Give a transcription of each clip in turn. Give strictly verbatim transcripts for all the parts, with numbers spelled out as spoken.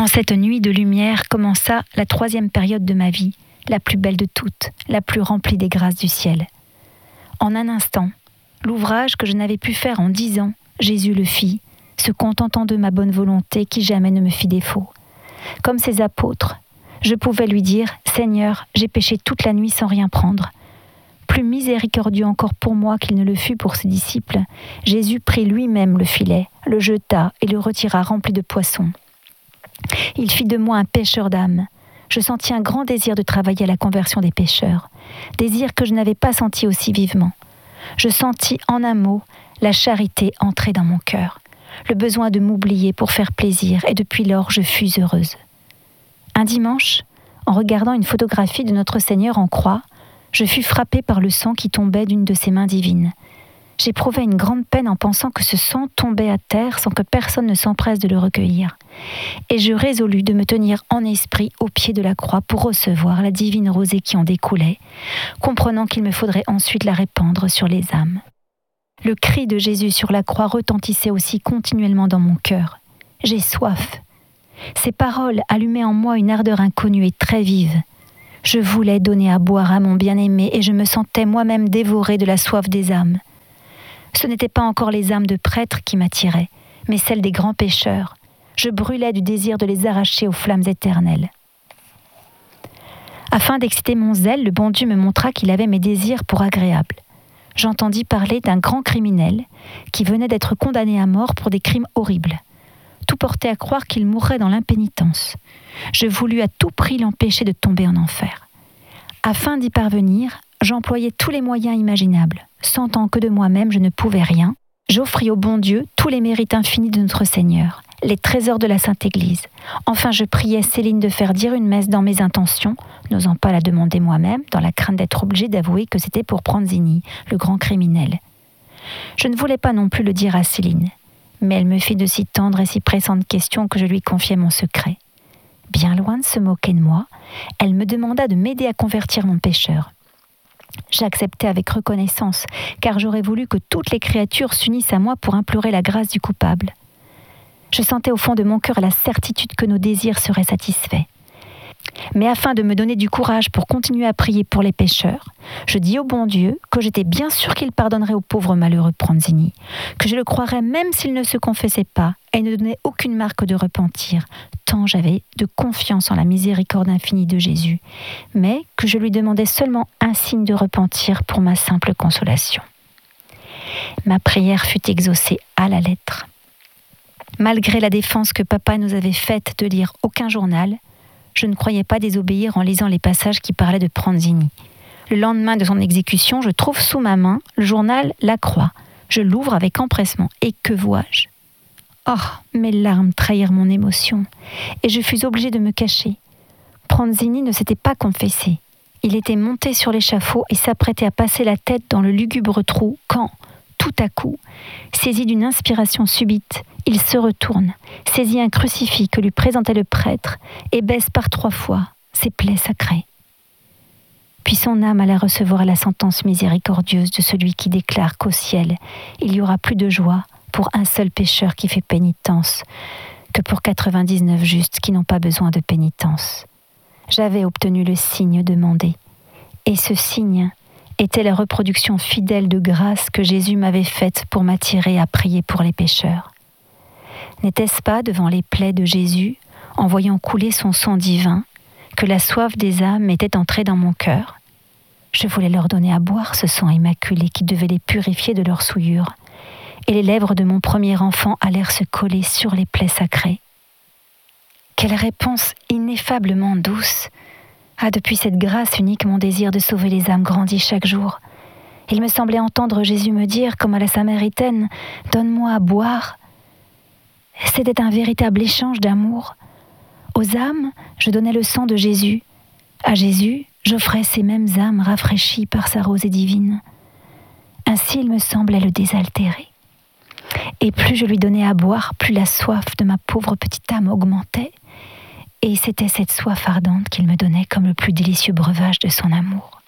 cette nuit de lumière commença la troisième période de ma vie, la plus belle de toutes, la plus remplie des grâces du ciel. En un instant, l'ouvrage que je n'avais pu faire en dix ans, Jésus le fit, se contentant de ma bonne volonté qui jamais ne me fit défaut. Comme ses apôtres, je pouvais lui dire « Seigneur, j'ai péché toute la nuit sans rien prendre ». Plus miséricordieux encore pour moi qu'il ne le fut pour ses disciples, Jésus prit lui-même le filet, le jeta et le retira rempli de poissons. Il fit de moi un pêcheur d'âmes. Je sentis un grand désir de travailler à la conversion des pécheurs, désir que je n'avais pas senti aussi vivement. Je sentis en un mot la charité entrer dans mon cœur, le besoin de m'oublier pour faire plaisir, et depuis lors je fus heureuse. Un dimanche, en regardant une photographie de notre Seigneur en croix, je fus frappée par le sang qui tombait d'une de ses mains divines. J'éprouvais une grande peine en pensant que ce sang tombait à terre sans que personne ne s'empresse de le recueillir. Et je résolus de me tenir en esprit au pied de la croix pour recevoir la divine rosée qui en découlait, comprenant qu'il me faudrait ensuite la répandre sur les âmes. Le cri de Jésus sur la croix retentissait aussi continuellement dans mon cœur. « J'ai soif !» Ces paroles allumaient en moi une ardeur inconnue et très vive. Je voulais donner à boire à mon bien-aimé et je me sentais moi-même dévorée de la soif des âmes. Ce n'étaient pas encore les âmes de prêtres qui m'attiraient, mais celles des grands pécheurs. Je brûlais du désir de les arracher aux flammes éternelles. Afin d'exciter mon zèle, le bon Dieu me montra qu'il avait mes désirs pour agréables. J'entendis parler d'un grand criminel qui venait d'être condamné à mort pour des crimes horribles. Tout portait à croire qu'il mourrait dans l'impénitence. Je voulus à tout prix l'empêcher de tomber en enfer. Afin d'y parvenir, j'employais tous les moyens imaginables. Sentant que de moi-même je ne pouvais rien, j'offris au bon Dieu tous les mérites infinis de notre Seigneur, les trésors de la Sainte Église. Enfin, je priais Céline de faire dire une messe dans mes intentions, n'osant pas la demander moi-même, dans la crainte d'être obligée d'avouer que c'était pour Pranzini, le grand criminel. Je ne voulais pas non plus le dire à Céline, mais elle me fit de si tendres et si pressantes questions que je lui confiai mon secret. Bien loin de se moquer de moi, elle me demanda de m'aider à convertir mon pécheur. J'acceptai avec reconnaissance, car j'aurais voulu que toutes les créatures s'unissent à moi pour implorer la grâce du coupable. Je sentais au fond de mon cœur la certitude que nos désirs seraient satisfaits. Mais afin de me donner du courage pour continuer à prier pour les pécheurs, je dis au bon Dieu que j'étais bien sûre qu'il pardonnerait au pauvre malheureux Pranzini, que je le croirais même s'il ne se confessait pas et ne donnait aucune marque de repentir, tant j'avais de confiance en la miséricorde infinie de Jésus, mais que je lui demandais seulement un signe de repentir pour ma simple consolation. Ma prière fut exaucée à la lettre. Malgré la défense que papa nous avait faite de lire aucun journal, je ne croyais pas désobéir en lisant les passages qui parlaient de Pranzini. Le lendemain de son exécution, je trouve sous ma main le journal La Croix. Je l'ouvre avec empressement. Et que vois-je ? Oh, mes larmes trahirent mon émotion, et je fus obligée de me cacher. Pranzini ne s'était pas confessé. Il était monté sur l'échafaud et s'apprêtait à passer la tête dans le lugubre trou quand, tout à coup, saisi d'une inspiration subite, il se retourne, saisit un crucifix que lui présentait le prêtre et baisse par trois fois ses plaies sacrées. Puis son âme alla recevoir la sentence miséricordieuse de celui qui déclare qu'au ciel, il y aura plus de joie pour un seul pécheur qui fait pénitence que pour quatre-vingt-dix-neuf justes qui n'ont pas besoin de pénitence. J'avais obtenu le signe demandé, et ce signe était la reproduction fidèle de grâce que Jésus m'avait faite pour m'attirer à prier pour les pécheurs. N'était-ce pas devant les plaies de Jésus, en voyant couler son sang divin, que la soif des âmes était entrée dans mon cœur ? Je voulais leur donner à boire ce sang immaculé qui devait les purifier de leurs souillures, et les lèvres de mon premier enfant allèrent se coller sur les plaies sacrées. Quelle réponse ineffablement douce ! Ah, depuis cette grâce unique, mon désir de sauver les âmes grandit chaque jour. Il me semblait entendre Jésus me dire, comme à la Samaritaine, « Donne-moi à boire ». C'était un véritable échange d'amour. Aux âmes, je donnais le sang de Jésus. À Jésus, j'offrais ces mêmes âmes rafraîchies par sa rosée divine. Ainsi, il me semblait le désaltérer. Et plus je lui donnais à boire, plus la soif de ma pauvre petite âme augmentait. Et c'était cette soif ardente qu'il me donnait comme le plus délicieux breuvage de son amour.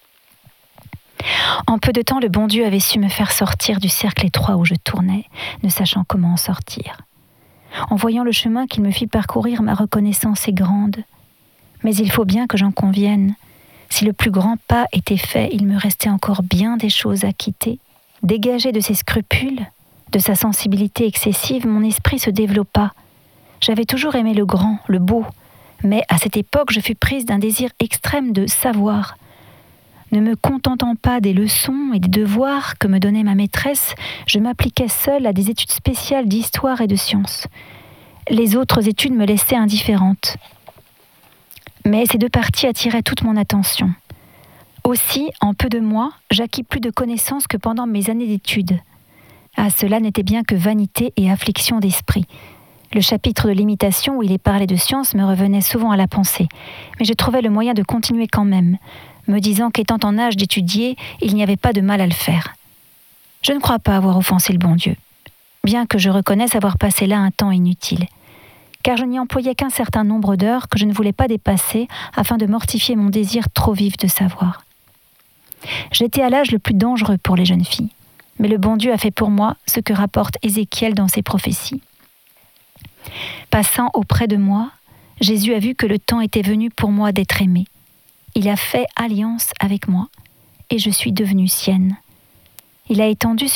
En peu de temps, le bon Dieu avait su me faire sortir du cercle étroit où je tournais, ne sachant comment en sortir. En voyant le chemin qu'il me fit parcourir, ma reconnaissance est grande. Mais il faut bien que j'en convienne. Si le plus grand pas était fait, il me restait encore bien des choses à quitter. Dégagé de ses scrupules, de sa sensibilité excessive, mon esprit se développa. J'avais toujours aimé le grand, le beau, mais à cette époque, je fus prise d'un désir extrême de savoir. Ne me contentant pas des leçons et des devoirs que me donnait ma maîtresse, je m'appliquais seule à des études spéciales d'histoire et de sciences. Les autres études me laissaient indifférente. Mais ces deux parties attiraient toute mon attention. Aussi, en peu de mois, j'acquis plus de connaissances que pendant mes années d'études. Ah, cela n'était bien que vanité et affliction d'esprit. Le chapitre de l'imitation où il est parlé de science me revenait souvent à la pensée, mais je trouvais le moyen de continuer quand même, me disant qu'étant en âge d'étudier, il n'y avait pas de mal à le faire. Je ne crois pas avoir offensé le bon Dieu, bien que je reconnaisse avoir passé là un temps inutile, car je n'y employais qu'un certain nombre d'heures que je ne voulais pas dépasser afin de mortifier mon désir trop vif de savoir. J'étais à l'âge le plus dangereux pour les jeunes filles, mais le bon Dieu a fait pour moi ce que rapporte Ézéchiel dans ses prophéties. Passant auprès de moi, Jésus a vu que le temps était venu pour moi d'être aimé. Il a fait alliance avec moi, et je suis devenue sienne. Il a étendu sur